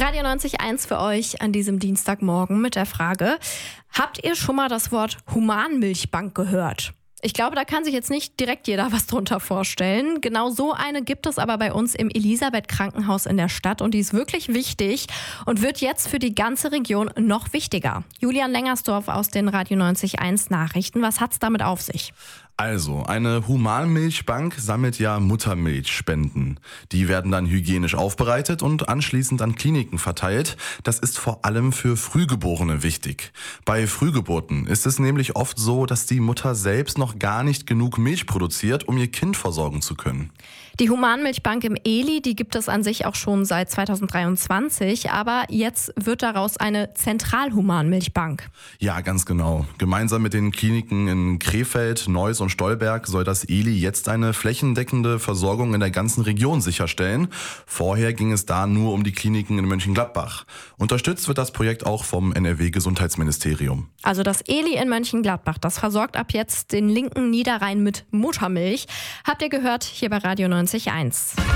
Radio 90.1 für euch an diesem Dienstagmorgen mit der Frage: Habt ihr schon mal das Wort Humanmilchbank gehört? Ich glaube, da kann sich jetzt nicht direkt jeder was drunter vorstellen. Genau so eine gibt es aber bei uns im Elisabeth-Krankenhaus in der Stadt und die ist wirklich wichtig und wird jetzt für die ganze Region noch wichtiger. Julian Lengersdorf aus den Radio 90.1 Nachrichten. Was hat's damit auf sich? Also, eine Humanmilchbank sammelt ja Muttermilchspenden. Die werden dann hygienisch aufbereitet und anschließend an Kliniken verteilt. Das ist vor allem für Frühgeborene wichtig. Bei Frühgeburten ist es nämlich oft so, dass die Mutter selbst noch gar nicht genug Milch produziert, um ihr Kind versorgen zu können. Die Humanmilchbank im Eli, die gibt es an sich auch schon seit 2023, aber jetzt wird daraus eine Zentralhumanmilchbank. Ja, ganz genau. Gemeinsam mit den Kliniken in Krefeld, Neuss und Stolberg soll das Eli jetzt eine flächendeckende Versorgung in der ganzen Region sicherstellen. Vorher ging es da nur um die Kliniken in Mönchengladbach. Unterstützt wird das Projekt auch vom NRW-Gesundheitsministerium. Also das Eli in Mönchengladbach, das versorgt ab jetzt den linken Niederrhein mit Muttermilch. Habt ihr gehört hier bei Radio 90.1.